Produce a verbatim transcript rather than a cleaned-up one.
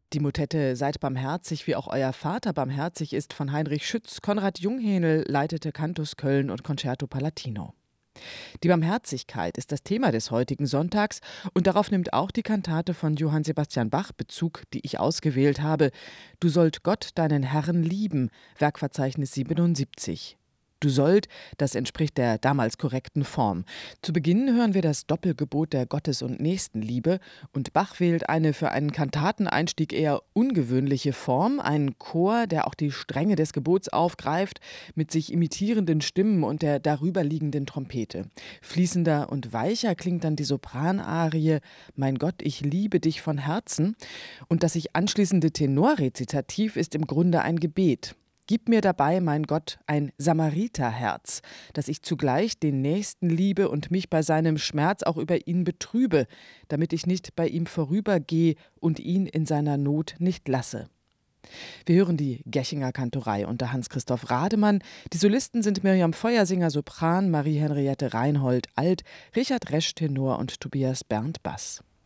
Die Motette Seid barmherzig, wie auch euer Vater barmherzig ist von Heinrich Schütz, Konrad Junghänel leitete Cantus Köln und Concerto Palatino. Die Barmherzigkeit ist das Thema des heutigen Sonntags und darauf nimmt auch die Kantate von Johann Sebastian Bach Bezug, die ich ausgewählt habe. Du sollt Gott, deinen Herrn, lieben, Werkverzeichnis siebenundsiebzig. Du sollt, das entspricht der damals korrekten Form. Zu Beginn hören wir das Doppelgebot der Gottes- und Nächstenliebe und Bach wählt eine für einen Kantateneinstieg eher ungewöhnliche Form, einen Chor, der auch die Stränge des Gebots aufgreift, mit sich imitierenden Stimmen und der darüberliegenden Trompete. Fließender und weicher klingt dann die Sopranarie Mein Gott, ich liebe dich von Herzen und das sich anschließende Tenorrezitativ ist im Grunde ein Gebet. Gib mir dabei, mein Gott, ein Samariterherz, dass ich zugleich den Nächsten liebe und mich bei seinem Schmerz auch über ihn betrübe, damit ich nicht bei ihm vorübergehe und ihn in seiner Not nicht lasse. Wir hören die Gechinger Kantorei unter Hans-Christoph Rademann. Die Solisten sind Miriam Feuersinger Sopran, Marie-Henriette Reinhold Alt, Richard Resch Tenor und Tobias Berndt Bass.